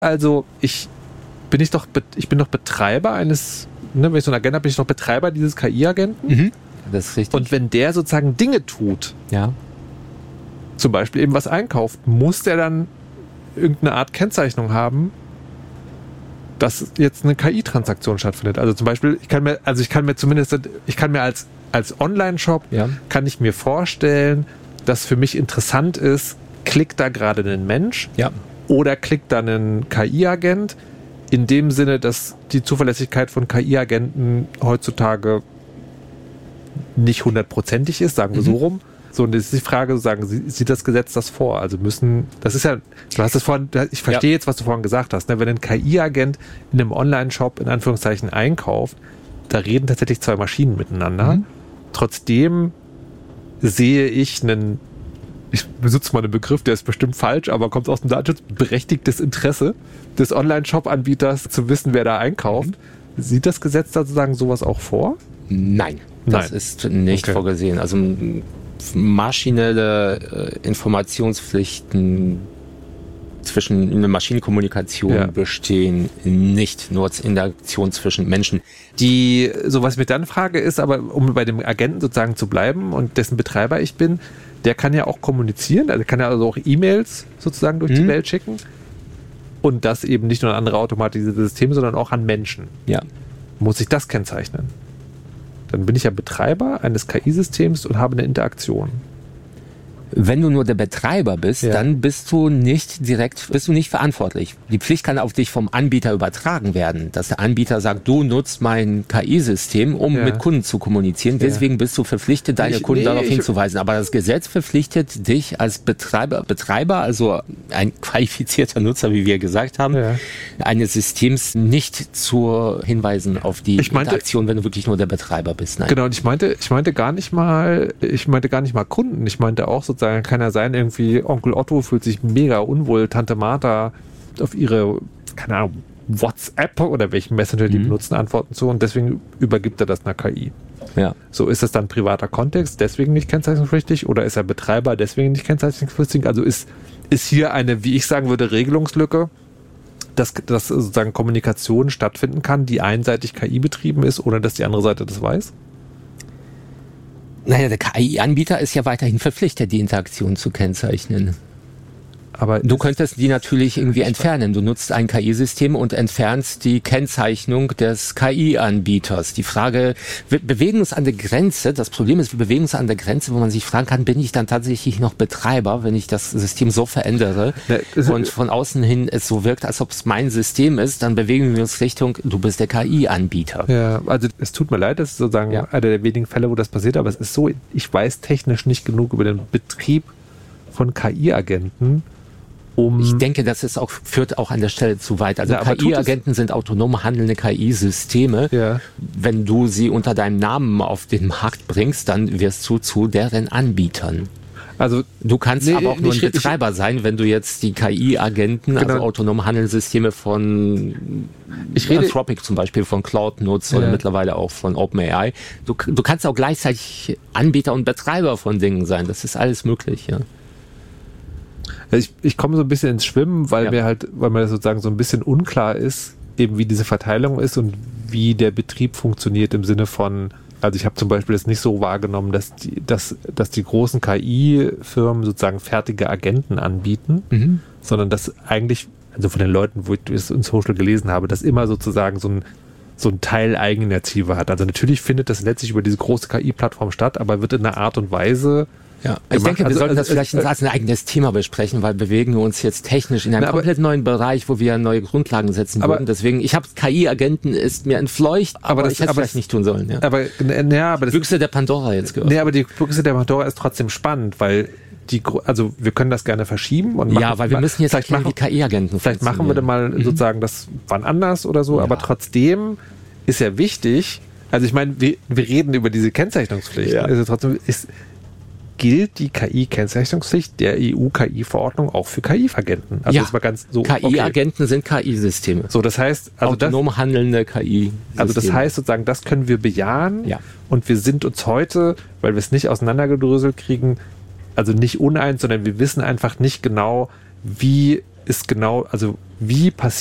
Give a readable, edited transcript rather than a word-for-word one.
Also ich bin doch Betreiber eines, wenn ich so einen Agent habe, bin ich doch Betreiber dieses KI-Agenten. Mhm. Das ist richtig. Und wenn der sozusagen Dinge tut, ja, zum Beispiel eben was einkauft, muss der dann irgendeine Art Kennzeichnung haben, dass jetzt eine KI-Transaktion stattfindet. Also zum Beispiel, ich kann mir als Online-Shop, kann ich mir vorstellen, dass für mich interessant ist, klickt da gerade ein Mensch oder klickt da ein KI-Agent, in dem Sinne, dass die Zuverlässigkeit von KI-Agenten heutzutage nicht 100%ig ist, sagen wir so rum. So, und jetzt ist die Frage, sieht das Gesetz das vor? Also das ist ja, du hast es vorhin, ich verstehe jetzt, was du vorhin gesagt hast, ne? Wenn ein KI-Agent in einem Online-Shop in Anführungszeichen einkauft, da reden tatsächlich zwei Maschinen miteinander. Trotzdem sehe ich ich benutze mal einen Begriff, der ist bestimmt falsch, aber kommt aus dem Datenschutz, berechtigtes Interesse des Online-Shop-Anbieters zu wissen, wer da einkauft. Sieht das Gesetz da sozusagen sowas auch vor? Nein, das ist nicht vorgesehen. Also maschinelle Informationspflichten zwischen einer Maschinenkommunikation bestehen nicht, nur als Interaktion zwischen Menschen. So was ich mir dann frage ist, aber um bei dem Agenten sozusagen zu bleiben und dessen Betreiber ich bin, der kann ja auch kommunizieren, also kann ja also auch E-Mails sozusagen durch die Welt schicken und das eben nicht nur an andere automatisierte Systeme, sondern auch an Menschen. Ja. Muss ich das kennzeichnen? Dann bin ich ja Betreiber eines KI-Systems und habe eine Interaktion. Wenn du nur der Betreiber bist, dann bist du nicht verantwortlich. Die Pflicht kann auf dich vom Anbieter übertragen werden, dass der Anbieter sagt, du nutzt mein KI-System, um mit Kunden zu kommunizieren. Deswegen bist du verpflichtet, deine Kunden darauf hinzuweisen. Aber das Gesetz verpflichtet dich als Betreiber, also ein qualifizierter Nutzer, wie wir gesagt haben, eines Systems nicht zu hinweisen auf die Interaktion, wenn du wirklich nur der Betreiber bist. Nein. Genau, und ich meinte gar nicht mal Kunden. Ich meinte auch sozusagen, kann ja sein, irgendwie Onkel Otto fühlt sich mega unwohl, Tante Martha auf ihre, keine Ahnung, WhatsApp oder welchen Messenger die benutzen, antworten zu und deswegen übergibt er das einer KI. Ja. So, ist das dann privater Kontext, deswegen nicht kennzeichnungspflichtig oder ist er Betreiber, deswegen nicht kennzeichnungspflichtig? Also ist hier eine, wie ich sagen würde, Regelungslücke, dass sozusagen Kommunikation stattfinden kann, die einseitig KI betrieben ist, ohne dass die andere Seite das weiß? Naja, der KI-Anbieter ist ja weiterhin verpflichtet, die Interaktion zu kennzeichnen. Aber du könntest die natürlich irgendwie entfernen. Du nutzt ein KI-System und entfernst die Kennzeichnung des KI-Anbieters. Die Frage, wir bewegen uns an der Grenze. Das Problem ist, wir bewegen uns an der Grenze, wo man sich fragen kann, bin ich dann tatsächlich noch Betreiber, wenn ich das System so verändere und von außen hin es so wirkt, als ob es mein System ist, dann bewegen wir uns Richtung, du bist der KI-Anbieter. Ja, also es tut mir leid, das ist sozusagen einer der wenigen Fälle, wo das passiert, aber es ist so, ich weiß technisch nicht genug über den Betrieb von KI-Agenten, ich denke, führt auch an der Stelle zu weit. Also KI-Agenten sind autonom handelnde KI-Systeme. Ja. Wenn du sie unter deinem Namen auf den Markt bringst, dann wirst du zu deren Anbietern. Also du kannst aber auch nur ein Betreiber sein, wenn du jetzt die KI-Agenten, also autonome Handelssysteme von Anthropic zum Beispiel, von Claude nutzt oder mittlerweile auch von OpenAI. Du kannst auch gleichzeitig Anbieter und Betreiber von Dingen sein. Das ist alles möglich, ja. Ich komme so ein bisschen ins Schwimmen, weil mir das sozusagen so ein bisschen unklar ist, eben wie diese Verteilung ist und wie der Betrieb funktioniert im Sinne von, also ich habe zum Beispiel jetzt nicht so wahrgenommen, dass die großen KI-Firmen sozusagen fertige Agenten anbieten, sondern dass eigentlich, also von den Leuten, wo ich es in Social gelesen habe, dass immer sozusagen so ein Teil Eigeninitiative hat. Also natürlich findet das letztlich über diese große KI-Plattform statt, aber wird in einer Art und Weise ich denke, wir sollten das vielleicht als ein eigenes Thema besprechen, weil bewegen wir uns jetzt technisch in einem komplett neuen Bereich, wo wir neue Grundlagen setzen würden. Deswegen, ich habe KI-Agenten ist mir entfleucht, aber ich hätte es vielleicht nicht tun sollen. Ja. Aber das Büchse der Pandora jetzt gehört. Nee, aber die Büchse der Pandora ist trotzdem spannend, weil also wir können das gerne verschieben und weil wir müssen jetzt erklären, wie KI-Agenten vielleicht machen wir dann mal sozusagen das wann anders oder so, aber trotzdem ist ja wichtig, also ich meine, wir reden über diese Kennzeichnungspflicht, also trotzdem gilt die KI-Kennzeichnungspflicht der EU-KI-Verordnung auch für KI-Agenten. Also das war ganz so. KI-Agenten sind KI-Systeme. So, das heißt, also autonom handelnde KI-Systeme. Also das heißt sozusagen, das können wir bejahen. Ja. Und wir sind uns heute, weil wir es nicht auseinandergedröselt kriegen, also nicht uneins, sondern wir wissen einfach nicht genau, wie ist genau, also wie passiert